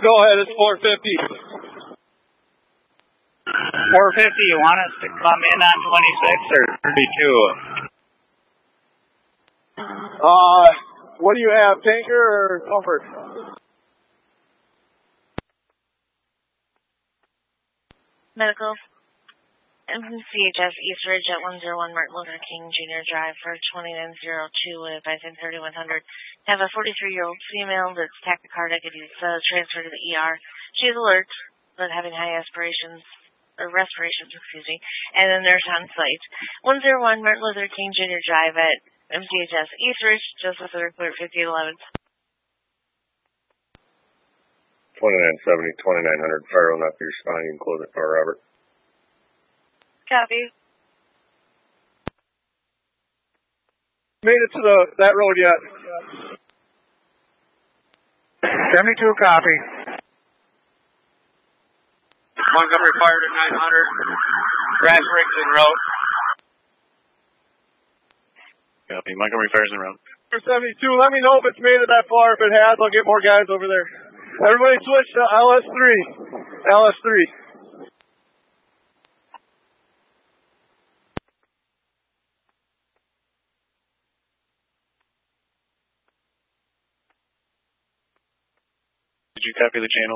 Go ahead, it's 450. 450, you want us to come in on 26 or 32? What do you have, tanker or comfort? Medical. I'm from CHS East Ridge at 101 Martin Luther King Jr. Drive for 2902 with advising 3100. Have a 43-year-old female that's tachycardic and is transferred to the ER. She's alert, but having high respirations, and a nurse on site. 101 Martin Luther King Jr. Drive at MCHS East Ridge, just with the report 5011. 2970, 2900, fire on up your spine and close it for Robert. Copy. Made it to that road yet? 72, copy. Montgomery fired at 900. Grass rigs en route. Copy. Montgomery fires en route. 72, let me know if it's made it that far. If it has, I'll get more guys over there. Everybody switch to LS3. LS3. Did you copy the channel?